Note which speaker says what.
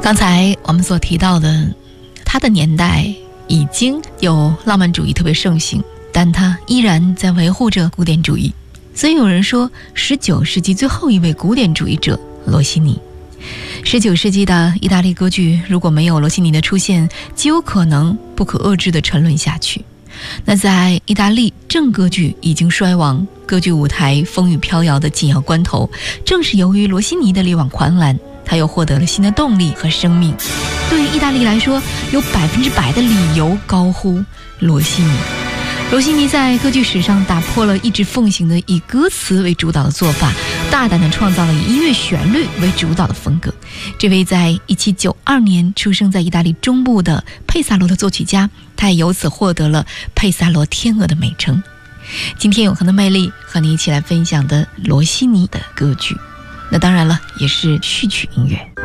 Speaker 1: 刚才我们所提到的，他的年代已经有浪漫主义特别盛行，但他依然在维护着古典主义。所以有人说19世纪最后一位古典主义者罗西尼。19世纪的意大利歌剧如果没有罗西尼的出现，极有可能不可遏制地沉沦下去。那在意大利正歌剧已经衰亡，歌剧舞台风雨飘摇的紧要关头，正是由于罗西尼的力挽狂澜，他又获得了新的动力和生命。对于意大利来说，有100%的理由高呼罗西尼。罗西尼在歌剧史上打破了一直奉行的以歌词为主导的做法，大胆地创造了以音乐旋律为主导的风格。这位在1792年出生在意大利中部的佩萨罗的作曲家，他也由此获得了佩萨罗天鹅的美称。今天永恒的魅力和你一起来分享的罗西尼的歌剧，那当然了，也是序曲音乐。